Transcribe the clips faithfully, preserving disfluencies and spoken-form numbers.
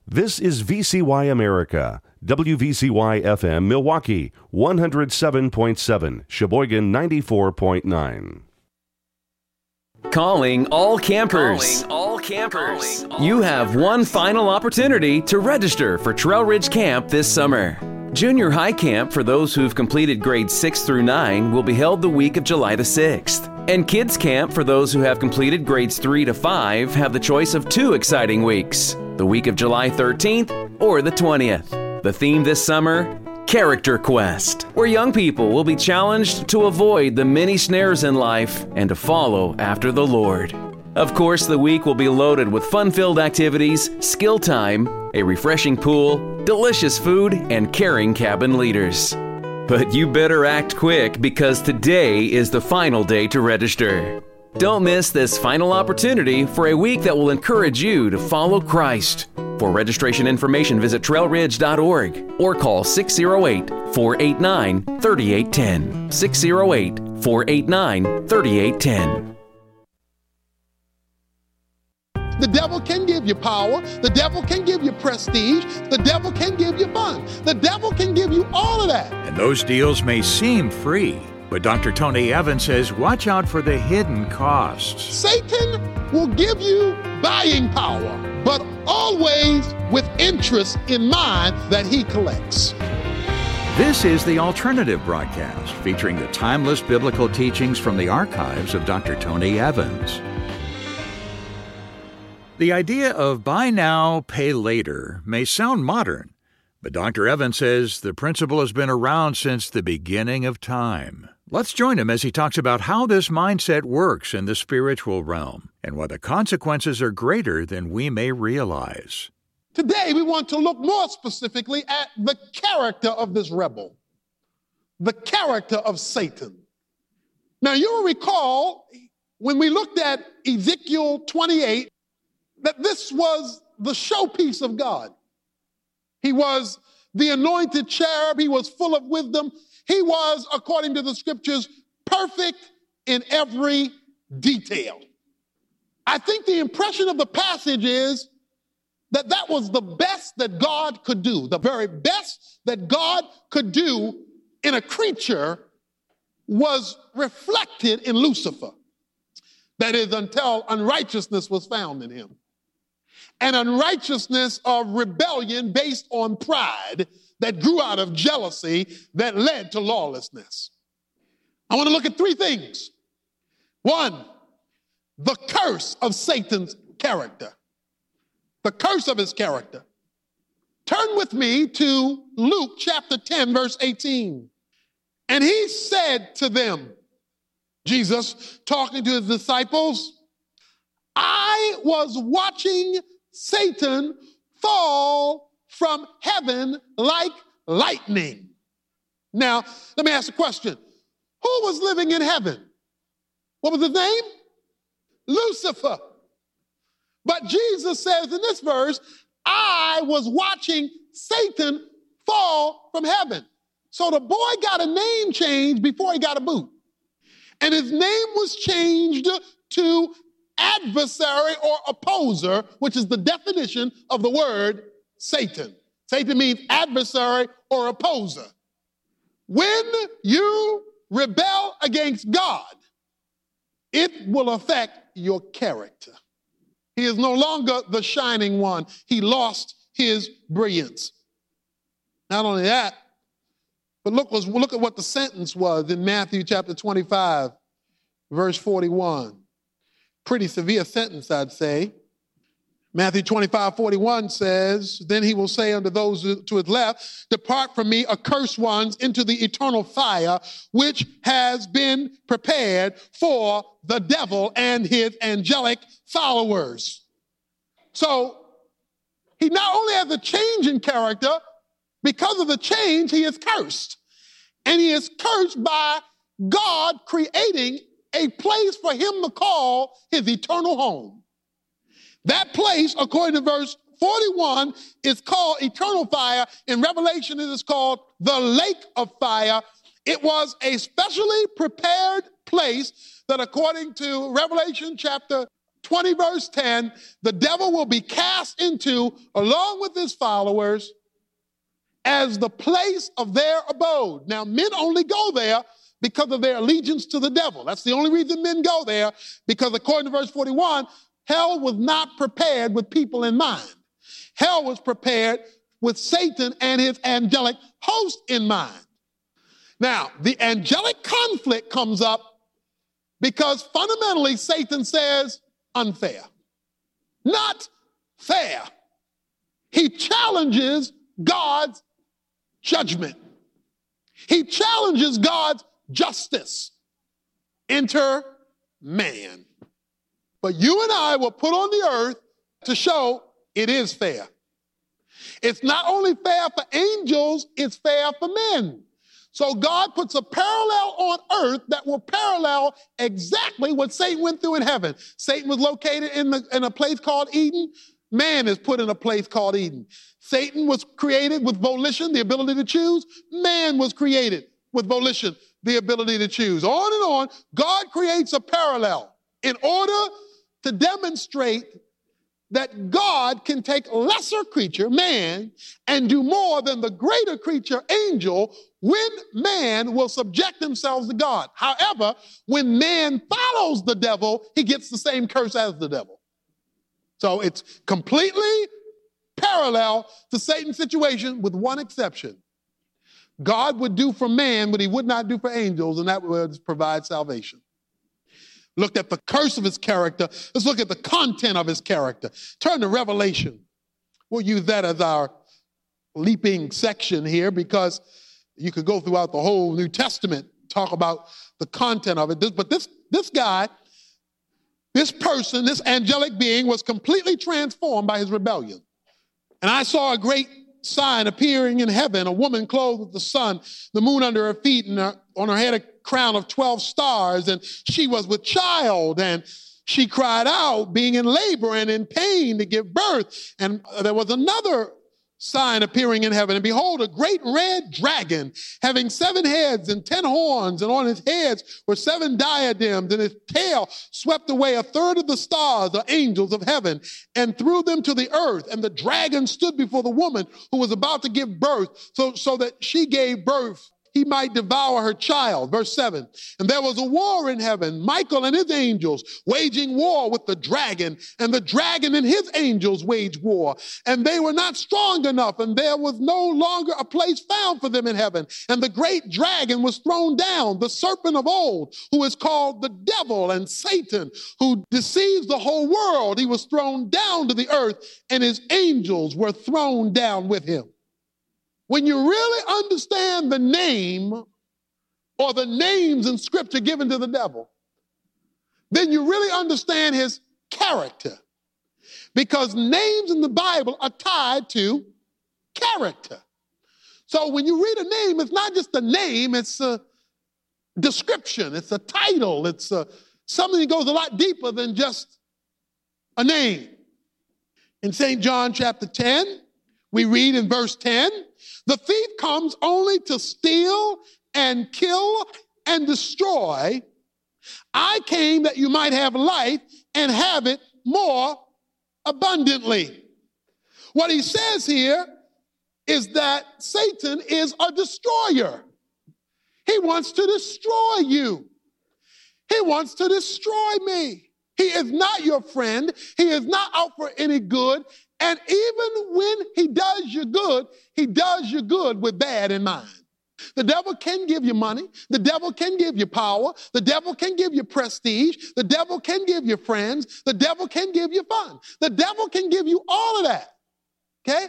This is V C Y America, W V C Y F M Milwaukee, one oh seven point seven, Sheboygan ninety-four point nine. Calling all campers. Calling all campers. Calling all you have campers. one final opportunity to register for Trail Ridge Camp this summer. Junior High Camp for those who've completed grades six through nine will be held the week of July the sixth. And Kids Camp for those who have completed grades three to five have the choice of two exciting weeks, the week of July thirteenth or the twentieth. The theme this summer, Character Quest, where young people will be challenged to avoid the many snares in life and to follow after the Lord. Of course, the week will be loaded with fun-filled activities, skill time, a refreshing pool, delicious food, and caring cabin leaders. But you better act quick because today is the final day to register. Don't miss this final opportunity for a week that will encourage you to follow Christ. For registration information, visit trail ridge dot org or call six oh eight, four eight nine, three eight one oh. six oh eight, four eight nine, three eight one oh. The devil can give you power. The devil can give you prestige. The devil can give you fun. The devil can give you all of that. And those deals may seem free, but Doctor Tony Evans says watch out for the hidden costs. Satan will give you buying power, but always with interest in mind that he collects. This is the Alternative Broadcast, featuring the timeless biblical teachings from the archives of Doctor Tony Evans. The idea of buy now, pay later may sound modern, but Doctor Evans says the principle has been around since the beginning of time. Let's join him as he talks about how this mindset works in the spiritual realm and why the consequences are greater than we may realize. Today, we want to look more specifically at the character of this rebel, the character of Satan. Now, you'll recall when we looked at Ezekiel twenty-eight, that this was the showpiece of God. He was the anointed cherub. He was full of wisdom. He was, according to the scriptures, perfect in every detail. I think the impression of the passage is that that was the best that God could do. The very best that God could do in a creature was reflected in Lucifer. That is, until unrighteousness was found in him. An unrighteousness of rebellion based on pride that grew out of jealousy that led to lawlessness. I want to look at three things. One, the curse of Satan's character. The curse of his character. Turn with me to Luke chapter ten, verse eighteen. And he said to them, Jesus talking to his disciples, I was watching Satan fall from heaven like lightning. Now, let me ask a question. Who was living in heaven? What was his name? Lucifer. But Jesus says in this verse, I was watching Satan fall from heaven. So the boy got a name change before he got a boot. And his name was changed to adversary or opposer, which is the definition of the word Satan. Satan means adversary or opposer. When you rebel against God, it will affect your character. He is no longer the shining one. He lost his brilliance. Not only that, but look, look at what the sentence was in Matthew chapter twenty-five, verse forty-one. Pretty severe sentence, I'd say. Matthew twenty-five, forty-one says, then he will say unto those to his left, depart from me, accursed ones, into the eternal fire, which has been prepared for the devil and his angelic followers. So he not only has a change in character, because of the change, he is cursed. And he is cursed by God creating a place for him to call his eternal home. That place, according to verse forty-one, is called eternal fire. In Revelation, it is called the lake of fire. It was a specially prepared place that, according to Revelation chapter twenty verse ten, the devil will be cast into, along with his followers, as the place of their abode. Now, men only go there because of their allegiance to the devil. That's the only reason men go there, because according to verse forty-one, hell was not prepared with people in mind. Hell was prepared with Satan and his angelic host in mind. Now, the angelic conflict comes up because fundamentally Satan says unfair, not fair. He challenges God's judgment. He challenges God's justice. Enter man. But you and I were put on the earth to show it is fair. It's not only fair for angels, it's fair for men. So God puts a parallel on earth that will parallel exactly what Satan went through in heaven. Satan was located in, the, in a place called Eden. Man is put in a place called Eden. Satan was created with volition, the ability to choose. Man was created with volition, the ability to choose. On and on, God creates a parallel in order to demonstrate that God can take lesser creature, man, and do more than the greater creature, angel, when man will subject themselves to God. However, when man follows the devil, he gets the same curse as the devil. So it's completely parallel to Satan's situation with one exception. God would do for man what he would not do for angels, and that would provide salvation. Looked at the curse of his character. Let's look at the content of his character. Turn to Revelation. We'll use that as our leaping section here because you could go throughout the whole New Testament, talk about the content of it. This, but this, this guy, this person, this angelic being was completely transformed by his rebellion. And I saw a great sign appearing in heaven, a woman clothed with the sun, the moon under her feet, and her, on her head a crown of twelve stars, and she was with child, and she cried out, being in labor and in pain to give birth. And there was another sign appearing in heaven, and behold, a great red dragon, having seven heads and ten horns, and on his heads were seven diadems, and his tail swept away a third of the stars, the angels of heaven, and threw them to the earth. And the dragon stood before the woman who was about to give birth, so, so that she gave birth, he might devour her child. Verse seven, and there was a war in heaven, Michael and his angels waging war with the dragon, and the dragon and his angels waged war. And they were not strong enough, and there was no longer a place found for them in heaven. And the great dragon was thrown down, the serpent of old, who is called the devil and Satan, who deceives the whole world. He was thrown down to the earth, and his angels were thrown down with him. When you really understand the name or the names in Scripture given to the devil, then you really understand his character. Because names in the Bible are tied to character. So when you read a name, it's not just a name, it's a description, it's a title, it's a, something that goes a lot deeper than just a name. In Saint John chapter ten, we read in verse ten, the thief comes only to steal and kill and destroy. I came that you might have life and have it more abundantly. What he says here is that Satan is a destroyer. He wants to destroy you. He wants to destroy me. He is not your friend. He is not out for any good. And even when he does you good, he does you good with bad in mind. The devil can give you money. The devil can give you power. The devil can give you prestige. The devil can give you friends. The devil can give you fun. The devil can give you all of that, okay?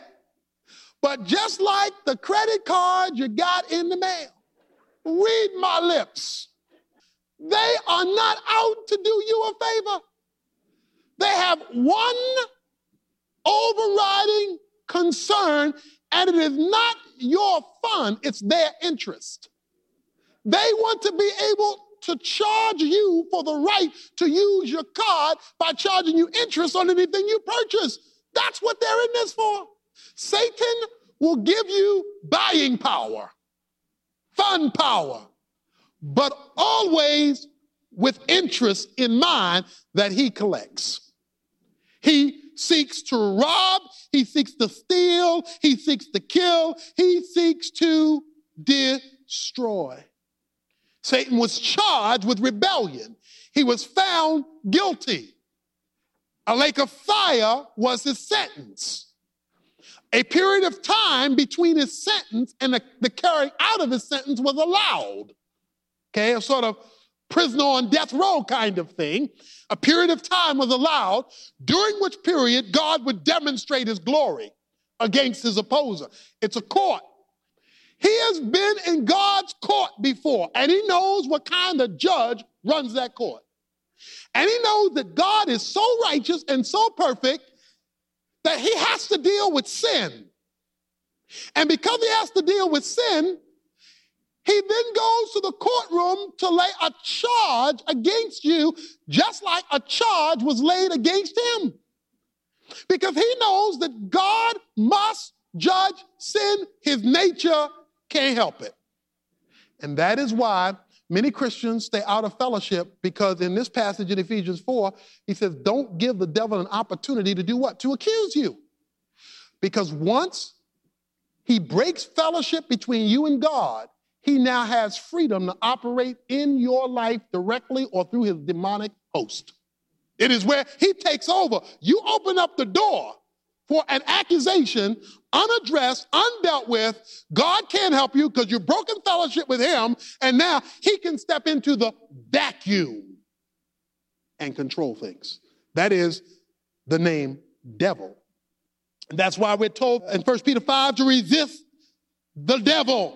But just like the credit card you got in the mail, read my lips. They are not out to do you a favor. They have one overriding concern, and it is not your fun, it's their interest. They want to be able to charge you for the right to use your card by charging you interest on anything you purchase. That's what they're in this for. Satan will give you buying power, fun power, but always with interest in mind that he collects. He seeks to rob, he seeks to steal, he seeks to kill, he seeks to destroy. Satan was charged with rebellion. He was found guilty. A lake of fire was his sentence. A period of time between his sentence and the, the carrying out of his sentence was allowed. Okay, a sort of prisoner on death row kind of thing. A period of time was allowed, during which period God would demonstrate his glory against his opposer. It's a court. He has been in God's court before, and he knows what kind of judge runs that court. And he knows that God is so righteous and so perfect that he has to deal with sin. And because he has to deal with sin, he then goes to the courtroom to lay a charge against you, just like a charge was laid against him. Because he knows that God must judge sin. His nature can't help it. And that is why many Christians stay out of fellowship, because in this passage in Ephesians four, he says, don't give the devil an opportunity to do what? To accuse you. Because once he breaks fellowship between you and God, he now has freedom to operate in your life directly or through his demonic host. It is where he takes over. You open up the door for an accusation unaddressed, undealt with. God can't help you because you've broken fellowship with him, and now he can step into the vacuum and control things. That is the name devil. And that's why we're told in First Peter five to resist the devil.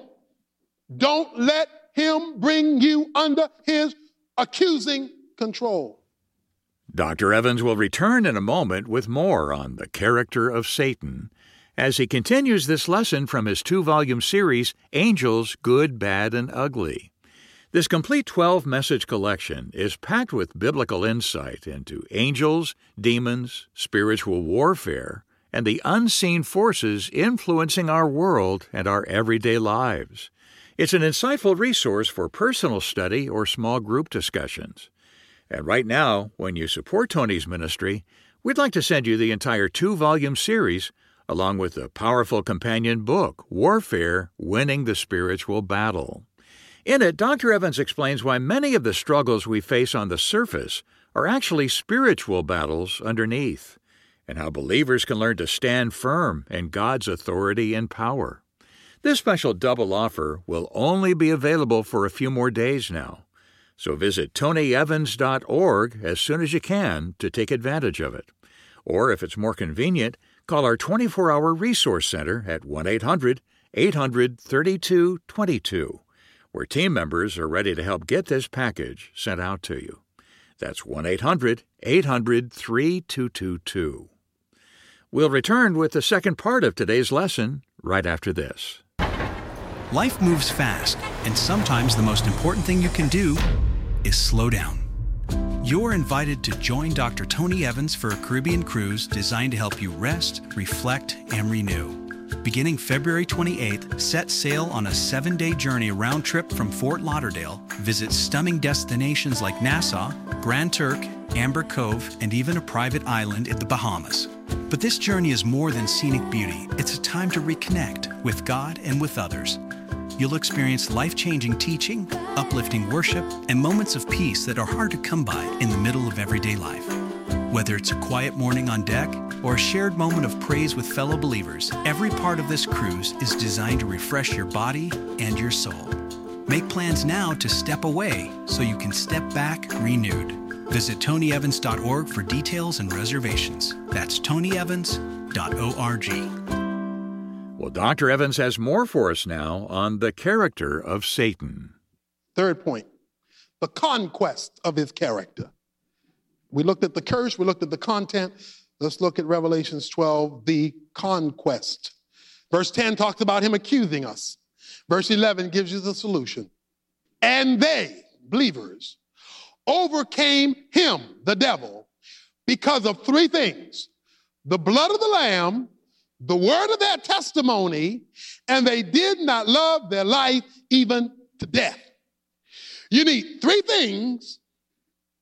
Don't let him bring you under his accusing control. Doctor Evans will return in a moment with more on the character of Satan as he continues this lesson from his two-volume series, Angels, Good, Bad, and Ugly. This complete twelve-message collection is packed with biblical insight into angels, demons, spiritual warfare, and the unseen forces influencing our world and our everyday lives. It's an insightful resource for personal study or small group discussions. And right now, when you support Tony's ministry, we'd like to send you the entire two-volume series, along with the powerful companion book, Warfare, Winning the Spiritual Battle. In it, Doctor Evans explains why many of the struggles we face on the surface are actually spiritual battles underneath, and how believers can learn to stand firm in God's authority and power. This special double offer will only be available for a few more days now, so visit tony evans dot org as soon as you can to take advantage of it. Or if it's more convenient, call our twenty-four hour resource center at one eight hundred eight hundred thirty-two twenty-two, where team members are ready to help get this package sent out to you. That's one eight hundred eight hundred thirty-two twenty-two. We'll return with the second part of today's lesson right after this. Life moves fast, and sometimes the most important thing you can do is slow down. You're invited to join Doctor Tony Evans for a Caribbean cruise designed to help you rest, reflect, and renew. Beginning February twenty-eighth, set sail on a seven-day journey round trip from Fort Lauderdale. Visit stunning destinations like Nassau, Grand Turk, Amber Cove, and even a private island in the Bahamas. But this journey is more than scenic beauty. It's a time to reconnect with God and with others. You'll experience life-changing teaching, uplifting worship, and moments of peace that are hard to come by in the middle of everyday life. Whether it's a quiet morning on deck or a shared moment of praise with fellow believers, every part of this cruise is designed to refresh your body and your soul. Make plans now to step away so you can step back renewed. Visit tony evans dot org for details and reservations. That's tony evans dot org. Well, Doctor Evans has more for us now on the character of Satan. Third point, the conquest of his character. We looked at the curse, we looked at the content. Let's look at Revelations twelve, the conquest. Verse ten talks about him accusing us. Verse eleven gives you the solution. And they, believers, overcame him, the devil, because of three things: the blood of the Lamb, the word of their testimony, and they did not love their life even to death. You need three things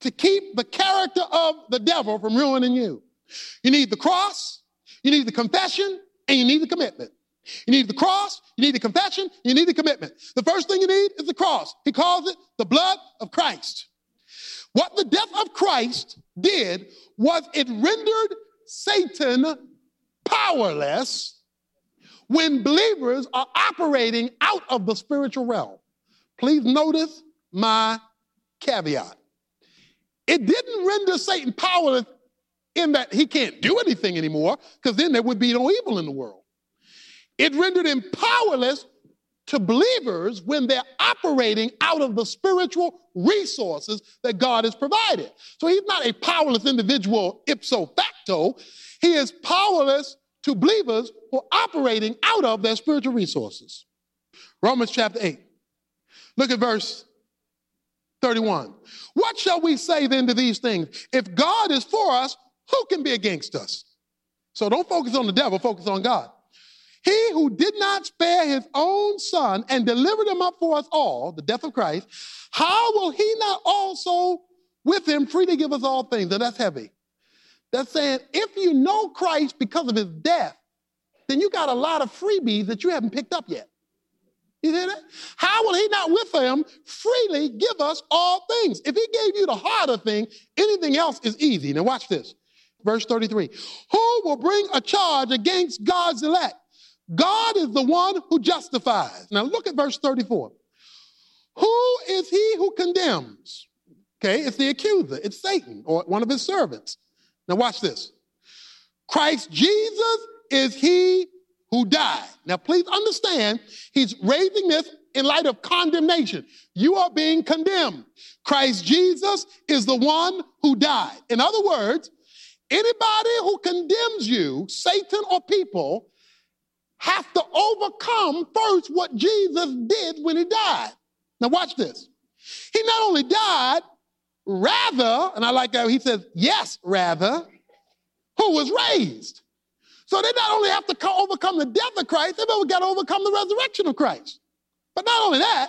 to keep the character of the devil from ruining you. You need the cross, you need the confession, and you need the commitment. You need the cross, you need the confession, you need the commitment. The first thing you need is the cross. He calls it the blood of Christ. What the death of Christ did was it rendered Satan powerless when believers are operating out of the spiritual realm. Please notice my caveat. It didn't render Satan powerless in that he can't do anything anymore, because then there would be no evil in the world. It rendered him powerless to believers when they're operating out of the spiritual resources that God has provided. So he's not a powerless individual ipso facto. He is powerless to believers who are operating out of their spiritual resources. Romans chapter eight. Look at verse thirty-one. What shall we say then to these things? If God is for us, who can be against us? So don't focus on the devil, focus on God. He who did not spare his own son and delivered him up for us all, the death of Christ, how will he not also with him freely give us all things? And that's heavy. That's saying if you know Christ because of his death, then you got a lot of freebies that you haven't picked up yet. You hear that? How will he not with him freely give us all things? If he gave you the harder thing, anything else is easy. Now watch this. Verse thirty-three. Who will bring a charge against God's elect? God is the one who justifies. Now look at verse thirty-four. Who is he who condemns? Okay, it's the accuser. It's Satan or one of his servants. Now watch this. Christ Jesus is he who died. Now please understand, he's raising this in light of condemnation. You are being condemned. Christ Jesus is the one who died. In other words, anybody who condemns you, Satan or people, have to overcome first what Jesus did when he died. Now watch this. He not only died, rather, and I like how he says, yes, rather, who was raised. So they not only have to co- overcome the death of Christ, they've got to overcome the resurrection of Christ. But not only that,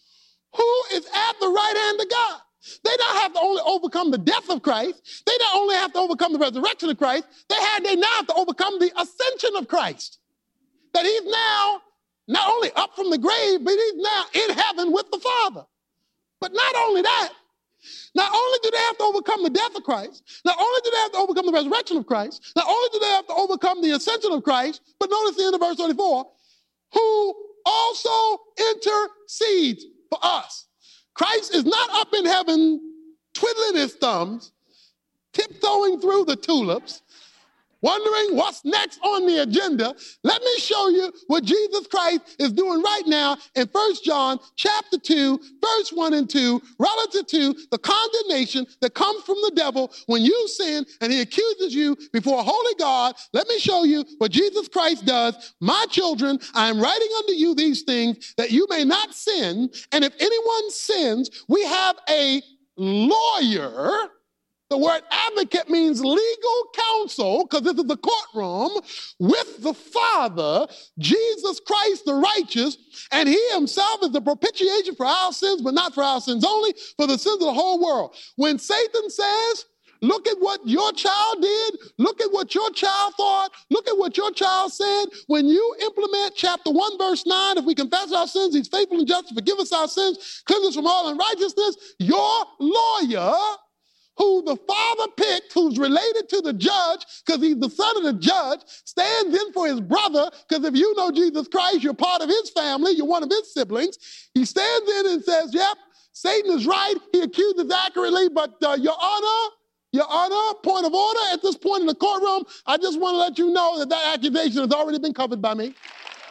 who is at the right hand of God? They don't have to only overcome the death of Christ. They not only have to overcome the resurrection of Christ, they had they now have to overcome the ascension of Christ. That he's now not only up from the grave, but he's now in heaven with the Father. But not only that, not only do they have to overcome the death of Christ, not only do they have to overcome the resurrection of Christ, not only do they have to overcome the ascension of Christ, but notice the end of verse thirty-four, who also intercedes for us. Christ is not up in heaven twiddling his thumbs, tiptoeing through the tulips, wondering what's next on the agenda. Let me show you what Jesus Christ is doing right now in First John chapter two, verse one and two, relative to the condemnation that comes from the devil when you sin and he accuses you before a holy God. Let me show you what Jesus Christ does. My children, I am writing unto you these things that you may not sin. And if anyone sins, we have a lawyer. The word advocate means legal counsel, because this is the courtroom, with the Father, Jesus Christ the righteous, and he himself is the propitiation for our sins, but not for our sins only, for the sins of the whole world. When Satan says, look at what your child did, look at what your child thought, look at what your child said, when you implement chapter one, verse nine, if we confess our sins, he's faithful and just to forgive us our sins, cleanse us from all unrighteousness, your lawyer, who the Father picked, who's related to the judge, because he's the son of the judge, stands in for his brother, because if you know Jesus Christ, you're part of his family, you're one of his siblings. He stands in and says, yep, Satan is right, he accuses accurately, but uh, your honor, your honor, point of order, at this point in the courtroom, I just want to let you know that that accusation has already been covered by me.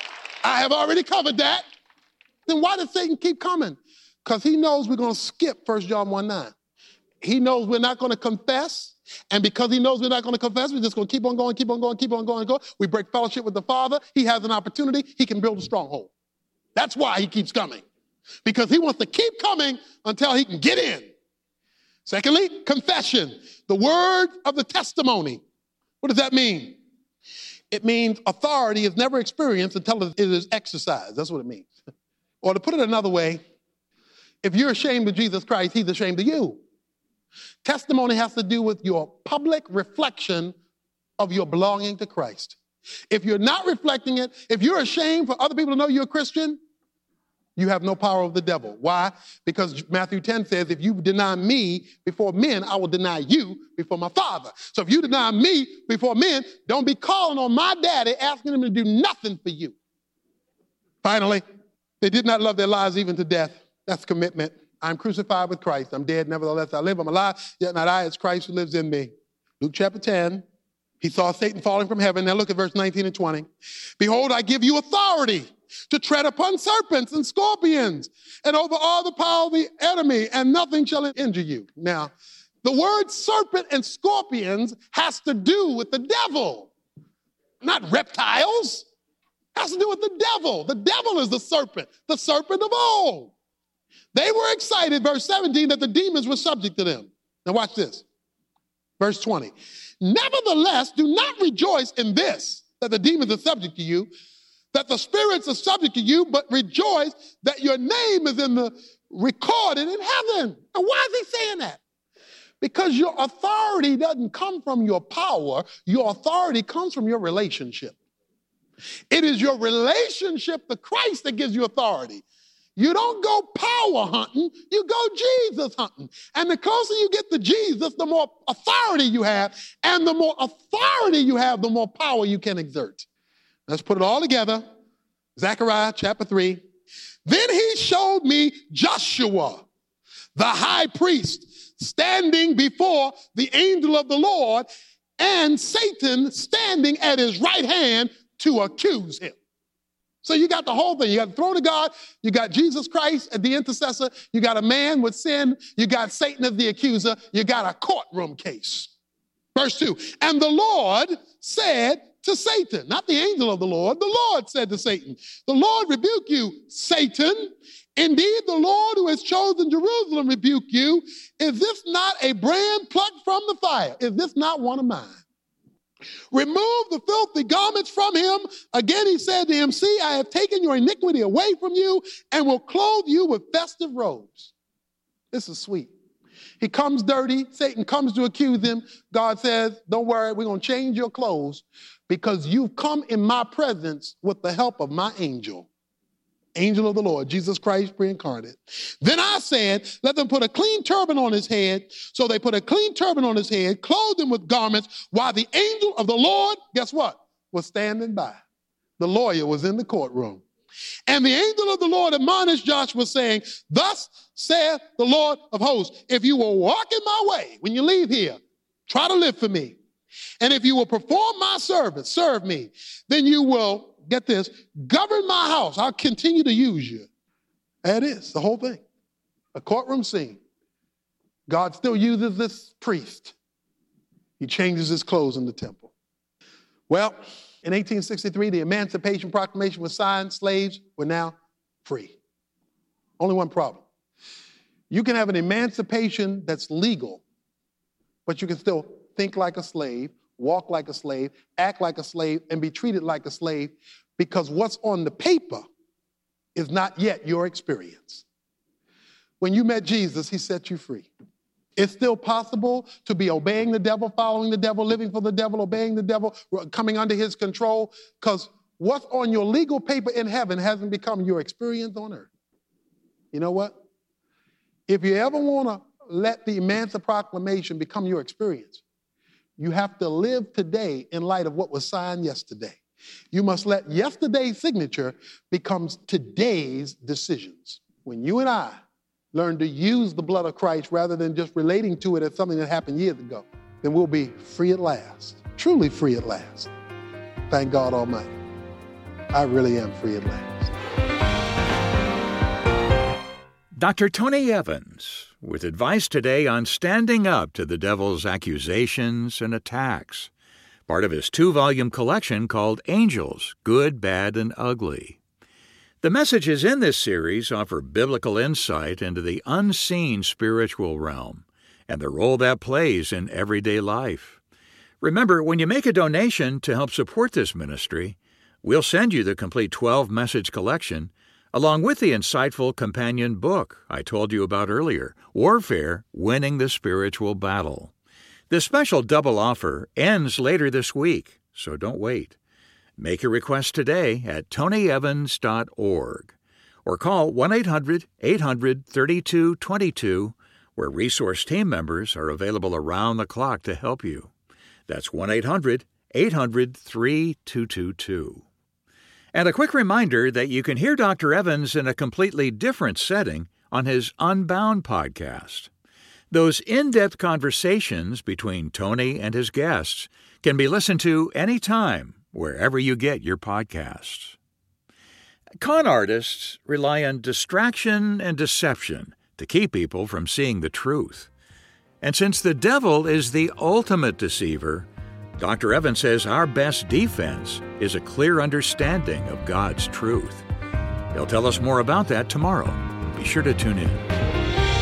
I have already covered that. Then why does Satan keep coming? Because he knows we're going to skip First John one nine. He knows we're not going to confess. And because he knows we're not going to confess, we're just going to keep on going, keep on going, keep on going, go. We break fellowship with the Father. He has an opportunity. He can build a stronghold. That's why he keeps coming. Because he wants to keep coming until he can get in. Secondly, confession. The word of the testimony. What does that mean? It means authority is never experienced until it is exercised. That's what it means. Or to put it another way, if you're ashamed of Jesus Christ, he's ashamed of you. Testimony has to do with your public reflection of your belonging to Christ. If you're not reflecting it, if you're ashamed for other people to know you're a Christian, you have no power over the devil. Why? Because Matthew ten says, if you deny me before men, I will deny you before my Father. So if you deny me before men, don't be calling on my daddy asking him to do nothing for you. Finally, they did not love their lives even to death. That's commitment. I'm crucified with Christ. I'm dead, nevertheless I live. I'm alive, yet not I, it's Christ who lives in me. Luke chapter ten, he saw Satan falling from heaven. Now look at verse nineteen and twenty. Behold, I give you authority to tread upon serpents and scorpions and over all the power of the enemy, and nothing shall injure you. Now, the word serpent and scorpions has to do with the devil, not reptiles. It has to do with the devil. The devil is the serpent, the serpent of old. They were excited, verse seventeen, that the demons were subject to them. Now watch this. Verse twenty. Nevertheless, do not rejoice in this, that the demons are subject to you, that the spirits are subject to you, but rejoice that your name is in the recorded in heaven. And why is he saying that? Because your authority doesn't come from your power. Your authority comes from your relationship. It is your relationship to Christ that gives you authority. You don't go power hunting, you go Jesus hunting. And the closer you get to Jesus, the more authority you have. And the more authority you have, the more power you can exert. Let's put it all together. Zechariah chapter three. Then he showed me Joshua, the high priest, standing before the angel of the Lord, and Satan standing at his right hand to accuse him. So you got the whole thing. You got the throne of God. You got Jesus Christ as the intercessor. You got a man with sin. You got Satan as the accuser. You got a courtroom case. Verse two, and the Lord said to Satan, not the angel of the Lord, the Lord said to Satan, the Lord rebuke you, Satan. Indeed, the Lord who has chosen Jerusalem rebuke you. Is this not a brand plucked from the fire? Is this not one of mine? Remove the filthy garments from him. Again, he said to him, see, I have taken your iniquity away from you and will clothe you with festive robes. This is sweet. He comes dirty. Satan comes to accuse him. God says, don't worry, we're going to change your clothes because you've come in my presence with the help of my angel. Angel of the Lord, Jesus Christ pre-incarnate. Then I said, let them put a clean turban on his head. So they put a clean turban on his head, clothed him with garments, while the angel of the Lord, guess what, was standing by. The lawyer was in the courtroom. And the angel of the Lord admonished Joshua, saying, thus saith the Lord of hosts, if you will walk in my way when you leave here, try to live for me. And if you will perform my service, serve me, then you will, get this, govern my house. I'll continue to use you. That is the whole thing. A courtroom scene. God still uses this priest. He changes his clothes in the temple. Well, in eighteen sixty-three, the Emancipation Proclamation was signed. Slaves were now free. Only one problem. You can have an emancipation that's legal, but you can still think like a slave, walk like a slave, act like a slave, and be treated like a slave, because what's on the paper is not yet your experience. When you met Jesus, he set you free. It's still possible to be obeying the devil, following the devil, living for the devil, obeying the devil, coming under his control, because what's on your legal paper in heaven hasn't become your experience on earth. You know what? If you ever want to let the Emancipation Proclamation become your experience, you have to live today in light of what was signed yesterday. You must let yesterday's signature become today's decisions. When you and I learn to use the blood of Christ rather than just relating to it as something that happened years ago, then we'll be free at last, truly free at last. Thank God Almighty. I really am free at last. Doctor Tony Evans, with advice today on standing up to the devil's accusations and attacks, part of his two-volume collection called Angels, Good, Bad, and Ugly. The messages in this series offer biblical insight into the unseen spiritual realm and the role that plays in everyday life. Remember, when you make a donation to help support this ministry, we'll send you the complete twelve-message collection along with the insightful companion book I told you about earlier, Warfare: Winning the Spiritual Battle. This special double offer ends later this week, so don't wait. Make a request today at tony evans dot org or call one eight hundred eight hundred thirty-two twenty-two, where resource team members are available around the clock to help you. That's one eight hundred eight hundred three two two two. And a quick reminder that you can hear Doctor Evans in a completely different setting on his Unbound podcast. Those in-depth conversations between Tony and his guests can be listened to anytime, wherever you get your podcasts. Con artists rely on distraction and deception to keep people from seeing the truth. And since the devil is the ultimate deceiver, Doctor Evans says our best defense is a clear understanding of God's truth. He'll tell us more about that tomorrow. Be sure to tune in.